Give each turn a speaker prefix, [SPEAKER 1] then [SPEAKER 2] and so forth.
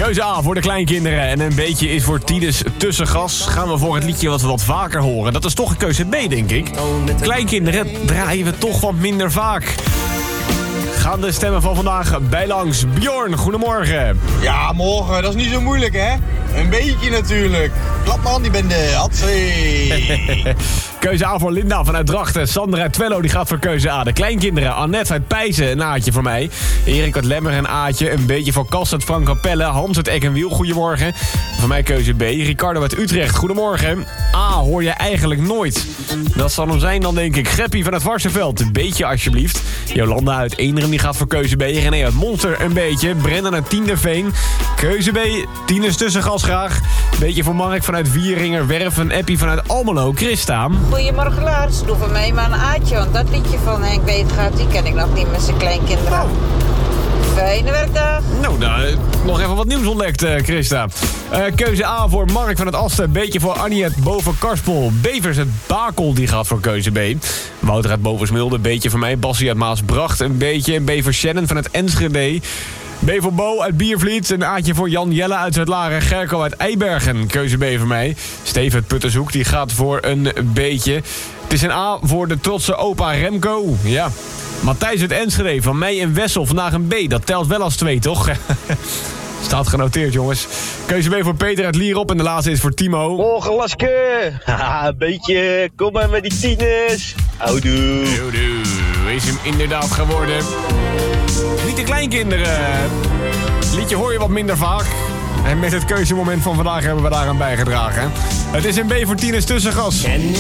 [SPEAKER 1] Keuze A voor de kleinkinderen en een beetje is voor Tines tussengas. Gaan we voor het liedje wat we wat vaker horen. Dat is toch een keuze B, denk ik. Kleinkinderen draaien we toch wat minder vaak. Gaan de stemmen van vandaag bij langs. Bjorn, goedemorgen.
[SPEAKER 2] Ja, morgen, dat is niet zo moeilijk, hè? Een beetje natuurlijk. Klap maar aan die bende. Hatsé.
[SPEAKER 1] Keuze A voor Linda vanuit Drachten. Sandra uit Twello die gaat voor keuze A. De kleinkinderen. Annette uit Pijzen, een Aatje voor mij. Erik uit Lemmer, een Aatje. Een beetje voor Kast uit Frank Capelle. Hans uit Eck en Wiel, goedemorgen. Voor mij keuze B. Ricardo uit Utrecht, goedemorgen. A hoor je eigenlijk nooit. Dat zal hem zijn dan, denk ik. Greppie vanuit Varsenveld, een beetje alsjeblieft. Jolanda uit Eeneren die gaat voor keuze B. René uit Monster, een beetje. Brendan uit Tienderveen. Keuze B. Tines tussengas graag. Beetje voor Mark vanuit Vieringer. Werf een appie vanuit Almelo. Christa.
[SPEAKER 3] Goedemorgen Lars, doe voor mij maar een Aatje, want dat liedje van Henk Weetgaard, die ken ik nog niet met zijn kleinkinderen. Fijne werkdag.
[SPEAKER 1] Nou, nog even wat nieuws ontdekt, Christa. Keuze A voor Mark van het Asten. Beetje voor Anniet boven Karspel. Bevers het Bakel, die gaat voor keuze B. Wouter uit Bovensmilde, beetje voor mij. Bassie uit Maasbracht, een beetje. En B voor Shannon van het Enschede. B voor Bo uit Biervliet. Een Aatje voor Jan Jelle uit Zuid-Laren. Gerco uit Eibergen. Keuze B voor mij. Steven uit Puttershoek. Die gaat voor een beetje. Het is een A voor de trotse opa Remco. Ja. Matthijs uit Enschede. Van mij en Wessel. Vandaag een B. Dat telt wel als 2, toch? Staat genoteerd, jongens. Keuze B voor Peter uit Lierop. En de laatste is voor Timo.
[SPEAKER 4] Morgen, Laske. Haha, een beetje. Kom maar met die tieners. Houdoe.
[SPEAKER 1] Is hem inderdaad geworden. Niet de kleinkinderen. Liedje hoor je wat minder vaak. En met het keuzemoment van vandaag hebben we daaraan bijgedragen. Het is een B voor Tines tussengas.